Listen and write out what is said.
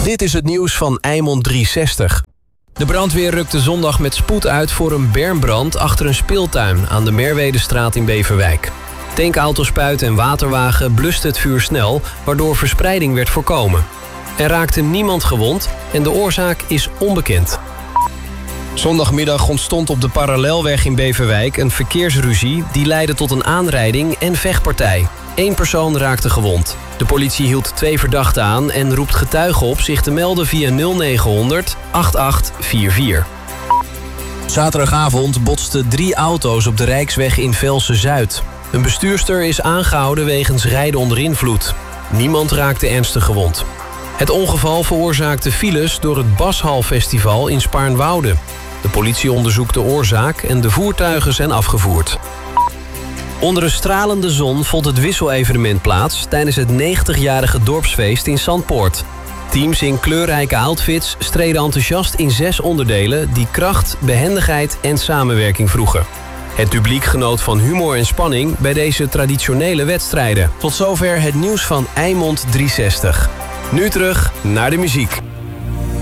Dit is het nieuws van Eimond 360. De brandweer rukte zondag met spoed uit voor een bermbrand achter een speeltuin aan de Merwedestraat in Beverwijk. Tankauto-spuit en waterwagen blusten het vuur snel, waardoor verspreiding werd voorkomen. Er raakte niemand gewond en de oorzaak is onbekend. Zondagmiddag ontstond op de Parallelweg in Beverwijk een verkeersruzie die leidde tot een aanrijding en vechtpartij. 1 persoon raakte gewond. De politie hield 2 verdachten aan en roept getuigen op zich te melden via 0900 8844. Zaterdagavond botsten 3 auto's op de Rijksweg in Velsen-Zuid. Een bestuurster is aangehouden wegens rijden onder invloed. Niemand raakte ernstig gewond. Het ongeval veroorzaakte files door het Bashalfestival in Spaarnwoude. De politie onderzoekt de oorzaak en de voertuigen zijn afgevoerd. Onder een stralende zon vond het wisselevenement plaats tijdens het 90-jarige dorpsfeest in Zandpoort. Teams in kleurrijke outfits streden enthousiast in 6 onderdelen die kracht, behendigheid en samenwerking vroegen. Het publiek genoot van humor en spanning bij deze traditionele wedstrijden. Tot zover het nieuws van Eimond 360. Nu terug naar de muziek.